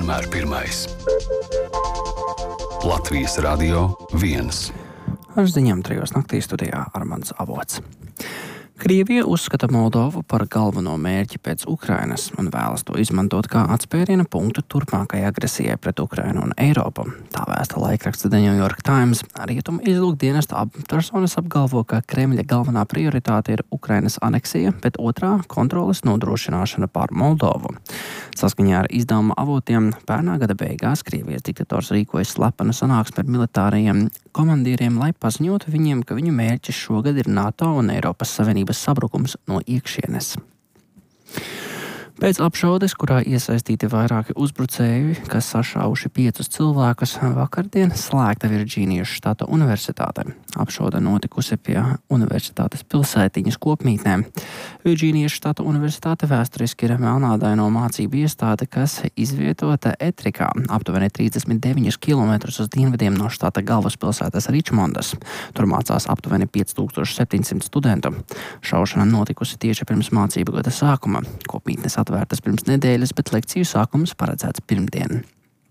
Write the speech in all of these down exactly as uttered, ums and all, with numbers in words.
vienmēr pirmais. Latvijas Radio viens. Ar ziņām trijos naktī studijā Armands Avots. Krievija uzskata Moldovu par galveno mērķi pēc Ukrainas un vēlas to izmantot kā atspēriena punktu turpmākajai agresijai pret Ukrainu un Eiropu. Tā vēsta laikraksts The New York Times. Rietumu izlūkdienesta personas apgalvo, ka Kremļa galvenā prioritāte ir Ukrainas aneksija, bet otrā - kontroles nodrošināšana pār Moldovu. Saskaņā ar izdevuma avotiem pērnā gada beigās Krievijas diktators rīkojas slepenu sanāksmi ar militārajiem komandieriem, lai paziņotu viņiem, ka viņu mērķis šogad ir NATO un Eiropas Savienības sabrukums no iekšienes. Pēc apšaudes, kurā iesaistīti vairāki uzbrucēji, kas sašauši piecus cilvēkus, vakardien slēgta Virģīnijas štata universitāte. Apšaude notikusi pie universitātes pilsētiņas kopmītnēm. Virģīnijas štata universitāte vēsturiski ir melnādaino mācību iestāde, kas izvietota Etrikā, aptuveni trīsdesmit deviņus kilometrus uz dienvidiem no štata galvaspilsētas Ričmondas. Tur mācās aptuveni pieci tūkstoši septiņsimt studentu. Šaušana notikusi tieši pirms mācību gada sākuma. Kopmītnes atvērtas pirms nedēļas, bet lekciju sākums paredzēts pirmdien.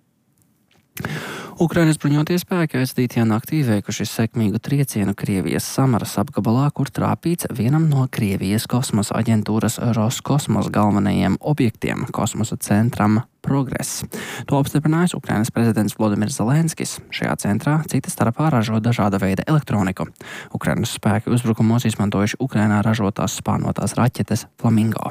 Ukrainas bruņotie spēki aizdītajā naktī veikuši sekmīgu triecienu Krievijas Samaras apgabalā, kur trāpīts vienam no Krievijas kosmosa aģentūras Roskosmos galvenajiem objektiem - kosmosa centram Progress. To apstiprinājis Ukrainas prezidents Volodimirs Zelenskis. Šajā centrā cita starpā ražo dažāda veida elektroniku. Ukrainas spēki uzbrukumos izmantojuši Ukrainā ražotās spānotās raķetes Flamingo.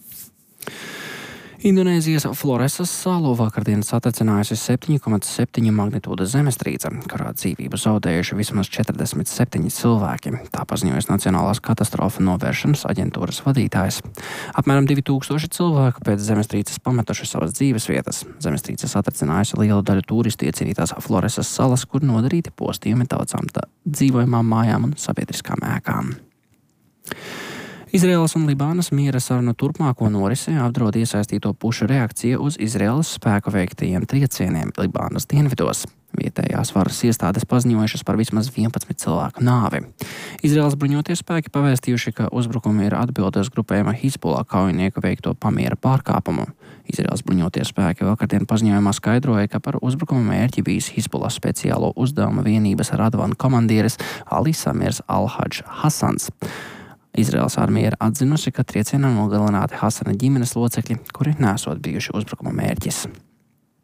Indonēzijas Floresas salu vakardien satricinājusi septiņi komats septiņi magnitūdas zemestrīce, kurā dzīvību zaudējuši vismaz četrdesmit septiņi cilvēki. Tā paziņojas Nacionālās katastrofu novēršanas aģentūras vadītājs. Apmēram divi tūkstoši cilvēku pēc zemestrīces pametuši savas dzīves vietas. Zemestrīce satricinājusi lielu daļu turistu iecienītās Floresas salas, kur nodarīti postījumi daudzām dzīvojamām mājām un sabiedriskām ēkām. Izraēlas un Libānas miera sarunu turpmāko norisi apdraud iesaistīto pušu reakcija uz Izraēlas spēku veiktajiem triecieniem Libānas dienvidos. Vietējās varas iestādes paziņojušas par vismaz vienpadsmit cilvēku nāvi. Izraēlas bruņotie spēki pavēstījuši, ka uzbrukumi ir atbildes grupējuma Hizbullah kaujinieku veikto pamiera pārkāpumu. Izraēlas bruņotie spēki vakardien paziņojumā skaidroja, ka par uzbrukumu mērķi bijis Hizbullah speciālo uzdevuma vienības Radvan komandieris Ali Samirs Al-Hadž Hasans. Izraēlas armija ir atzinusi, ka triecienā nogalināti Hasana ģimenes locekļi, kuri nesot bijuši uzbrukuma mērķis.